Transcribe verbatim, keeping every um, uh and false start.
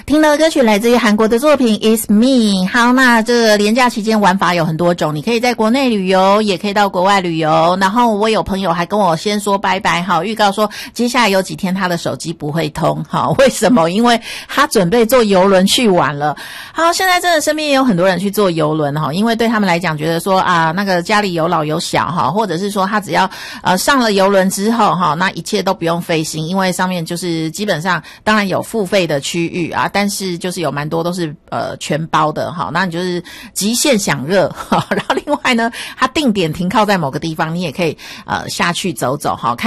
听的歌曲来自于韩国的作品 It's Me。 好，那这个连假期间玩法有很多种，你可以在国内旅游，也可以到国外旅游。然后我有朋友还跟我先说拜拜，好，预告说接下来有几天他的手机不会通。好，为什么？因为他准备坐邮轮去玩了。好，现在真的身边也有很多人去坐邮轮哈，因为对他们来讲觉得说啊，那个家里有老有小哈，或者是说他只要呃上了邮轮之后哈，那一切都不用费心，因为上面就是基本上当然有付费的区域啊，但是就是有蛮多都是呃全包的哈，那你就是极限享热哈。然后另外呢，它定点停靠在某个地方，你也可以呃下去走走哈。